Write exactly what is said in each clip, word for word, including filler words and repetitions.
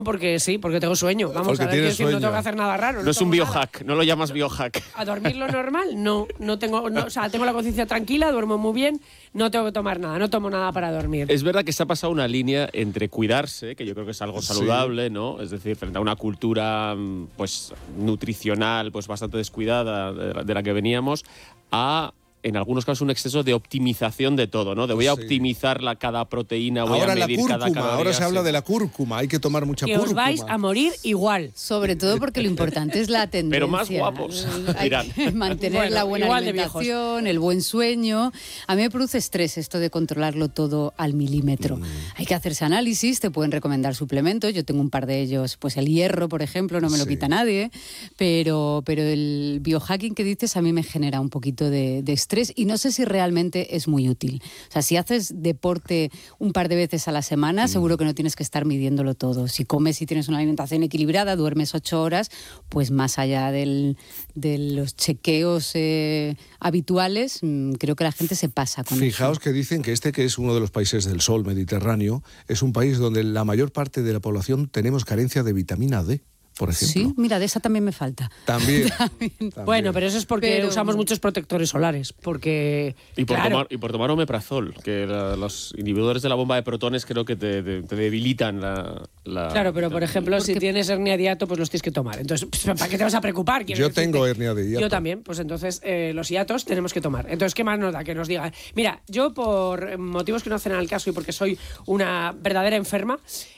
Porque sí, porque tengo sueño. Vamos porque a ver, que tienes si no sueño. tengo que hacer nada raro. No, No, es un tomo biohack, nada. no lo llamas biohack. ¿A dormir lo normal? No, no tengo, no, o sea, tengo la conciencia tranquila, duermo muy bien, no tengo que tomar nada, no tomo nada para dormir. Es verdad que se ha pasado una línea entre cuidarse, que yo creo que es algo Sí. saludable, ¿no? Es decir, frente a una cultura pues nutricional pues bastante descuidada de la, de la que veníamos, a en algunos casos un exceso de optimización de todo, ¿no? De voy a Sí. optimizar la, cada proteína, voy Ahora a la medir cada cúrcuma, caloría. ahora se habla sí. de la cúrcuma, hay que tomar mucha Que cúrcuma. os vais a morir igual. Sobre todo porque lo importante es la tendencia. Pero más guapos, Hay dirán. que mantener Bueno, la buena igual de viejos. alimentación, el buen sueño. A mí me produce estrés esto de controlarlo todo al milímetro. Mm. Hay que hacerse análisis, te pueden recomendar suplementos. Yo tengo un par de ellos, pues el hierro, por ejemplo, no me lo Sí. quita nadie. Pero, pero el biohacking que dices a mí me genera un poquito de, de estrés y no sé si realmente es muy útil. O sea, si haces deporte un par de veces a la semana, seguro que no tienes que estar midiéndolo todo. Si comes y tienes una alimentación equilibrada, duermes ocho horas, pues más allá del, de los chequeos eh, habituales, mmm, creo que la gente se pasa con Fijaos eso. que dicen que este, que es uno de los países del sol mediterráneo, es un país donde la mayor parte de la población tenemos carencia de vitamina D, por ejemplo. Sí, mira, de esa también me falta. También. También. también. Bueno, pero eso es porque Pero- usamos muchos protectores solares. Porque. Y por, claro, tomar, y por tomar omeprazol, que la- los inhibidores de la bomba de protones creo que te, te- te debilitan la, la- Claro, pero por ejemplo, si Porque- tienes hernia de hiato, pues los tienes que tomar. Entonces, pues, ¿para qué te vas a preocupar? Quiero Yo decirte. tengo hernia de hiato. Yo también, pues entonces eh, los hiatos tenemos que tomar. Entonces, ¿qué más nos da? Que nos digan. Mira, yo por motivos que no hacen al caso y porque soy una verdadera enferma,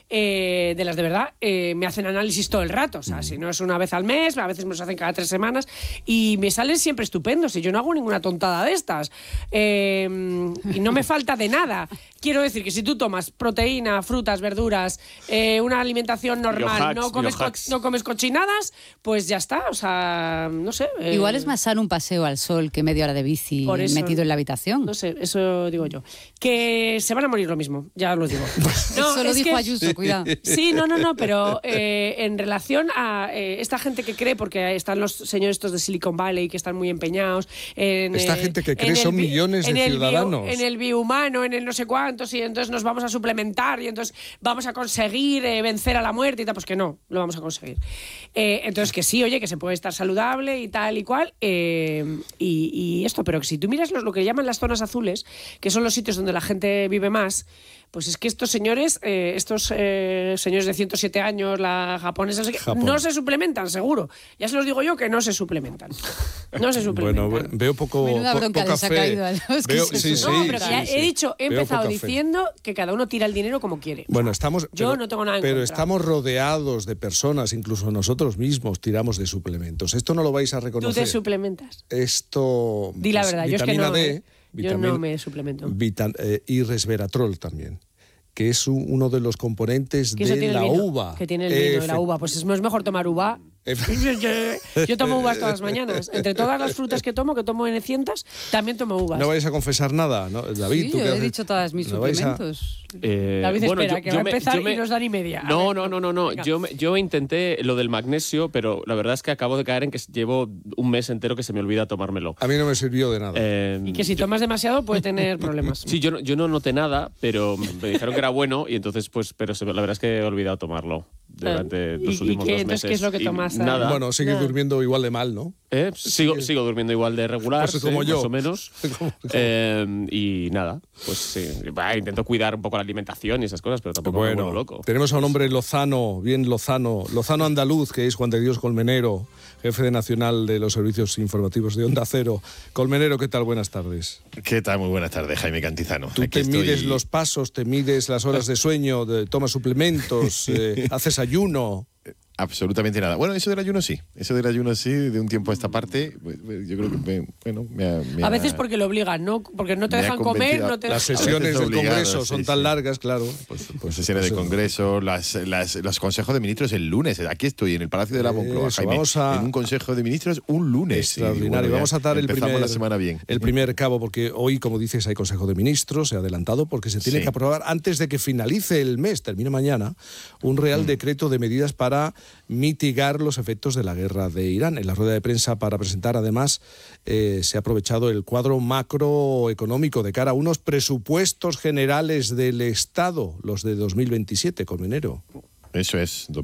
eh, de las de verdad, eh, me hacen análisis todo el rato. O sea, Mm. si no es una vez al mes, a veces me los hacen cada tres semanas y me salen siempre estupendos y yo no hago ninguna tontada de estas. Eh, y no me falta de nada. Quiero decir que si tú tomas proteína, frutas, verduras, eh, una alimentación normal, Biohacks, no comes, co- biohacks. no comes cochinadas, pues ya está. O sea, no sé. eh, Igual es más sano un paseo al sol que media hora de bici Por eso- metido en la habitación. No sé, eso digo yo. Que se van a morir lo mismo, ya os lo digo. No, Eso lo es dijo que- Ayuso, cuidado. Sí, no, no, no, pero eh, en relación a eh, esta gente que cree, porque están los señores estos de Silicon Valley que están muy empeñados en... Esta eh, gente que cree en el son bi- millones de en el bio- ciudadanos. en el biohumano, en el no sé cuántos, y entonces nos vamos a suplementar y entonces vamos a conseguir eh, vencer a la muerte y tal, pues que no, lo vamos a conseguir. Eh, entonces que sí, oye, que se puede estar saludable y tal y cual, eh, y, y esto, pero que si tú miras los, lo que llaman las zonas azules, que son los sitios donde la gente vive más, pues es que estos señores, eh, estos eh, señores de ciento siete años, la japonesa, no sé qué, Japón. no se suplementan, seguro. Ya se los digo yo que no se suplementan. No se suplementan. Bueno, ve- veo poco, Menuda po- bronca poca les ha fe. caído a los que Veo- se sí, sí, No, pero que sí, ya sí. he dicho, he Veo empezado poca fe. diciendo que cada uno tira el dinero como quiere. Bueno, O sea, estamos. yo pero- no tengo nada en Pero contra. estamos rodeados de personas, incluso nosotros mismos tiramos de suplementos. Esto no lo vais a ¿Tú reconocer. te suplementas? Esto. Di la pues, verdad, yo es que vitamina no, D, ¿eh? Yo vitamina- no me suplemento. vita- eh, y resveratrol también, que es un- uno de los componentes Que eso de tiene la el vino, uva. Que tiene el vino de la Efe- uva. Pues es, no es mejor tomar uva. Efe- Yo tomo uvas todas las mañanas. Entre todas las frutas que tomo, que tomo en cientos, también tomo uvas. No vais a confesar nada, ¿no? David, Sí, ¿tú yo qué he haces? dicho todas mis ¿No vais a- suplementos. Eh, David, bueno, espera, yo- que yo va a me- empezar yo me- y nos da ni media. A No, ver, no, no, no, no. venga. Yo, me- yo intenté lo del magnesio, pero la verdad es que acabo de caer en que llevo un mes entero que se me olvida tomármelo. A mí no me sirvió de nada. Eh, Y que si tomas demasiado puede tener problemas. Sí, yo no, yo no noté nada, pero me dijeron que era bueno y entonces, pues, pero se me- la verdad es que he olvidado tomarlo durante ¿Y- los y últimos qué- dos entonces meses. qué es lo que Y tomas? Nada. Bueno, sigue nada. durmiendo igual de mal, ¿no? Eh, sigo, sigo durmiendo igual de regular, Pues sí, como yo. más o menos. Como- Eh, y nada, pues sí. Va, intento cuidar un poco la alimentación y esas cosas, pero tampoco me Bueno, vuelvo loco. tenemos a un hombre lozano, bien lozano, lozano andaluz, que es Juan de Dios Colmenero, jefe de nacional de los servicios informativos de Onda Cero. Colmenero, ¿qué tal? Buenas tardes. ¿Qué tal? Muy buenas tardes, Jaime Cantizano. Tú Aquí te estoy- mides los pasos, te mides las horas de sueño, de- tomas suplementos, eh, haces ayuno. Absolutamente nada. Bueno, eso del ayuno sí. Eso del ayuno sí, de un tiempo a esta parte, pues, yo creo que, me- bueno, me ha- me A ha- veces porque lo obligan, ¿no? Porque no te me ha dejan comer, convencido. no te Las veces sesiones del obligado, Congreso son sí, tan sí. largas, claro. Pues, Pues sesiones de eso. congreso, las, las- los consejos de ministros el lunes. Aquí estoy, en el Palacio de la Moncloa, Eso, Jaime. vamos a- En un consejo de ministros un lunes. Extraordinario. Y, bueno, ya Vamos a atar el empezamos primer, la semana bien. el primer cabo, porque hoy, como dices, hay Consejo de Ministros, se ha adelantado, porque se tiene Sí. que aprobar antes de que finalice el mes, termine mañana, un Mm. Real Decreto de medidas para mitigar los efectos de la guerra de Irán. En la rueda de prensa para presentar, además, eh, se ha aprovechado el cuadro macroeconómico de cara a unos presupuestos generales del Estado, los de dos mil veintisiete, Colmenero. Eso es.